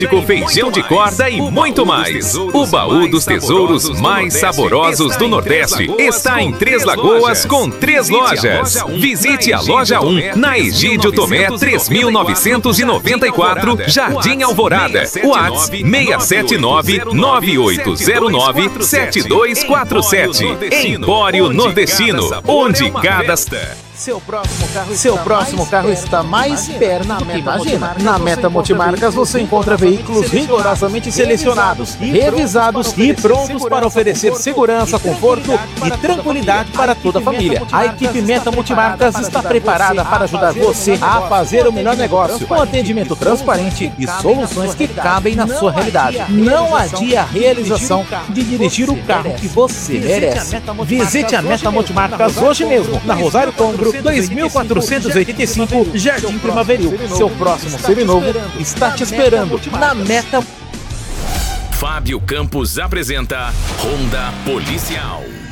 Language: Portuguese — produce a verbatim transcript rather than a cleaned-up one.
feijão de corda e muito mais. O baú dos tesouros mais saborosos do Nordeste está em Três Lagoas com três lojas. Visite a loja um na Egídio Tomé três mil novecentos e noventa e quatro, Jardim Alvorada. WhatsApp seis sete nove, nove oito zero nove, sete dois quatro sete. Empório Nordestino, onde cada... Seu próximo carro, Seu está, próximo mais carro está mais perto do que imagina. Na Meta Multimarcas você encontra veículos rigorosamente selecionados, revisados e prontos para oferecer segurança, conforto e tranquilidade para toda a família. A equipe Meta Multimarcas está preparada para ajudar você a fazer o melhor negócio, com atendimento transparente e soluções que cabem na sua realidade. Não adie a realização de dirigir o carro que você merece. Visite a Meta Multimarcas hoje mesmo, na Rosário Congro, dois mil quatrocentos e oitenta e cinco, Jardim Primaveril. Seu próximo seminovo está te esperando na Meta. Fábio Campos apresenta Ronda Policial.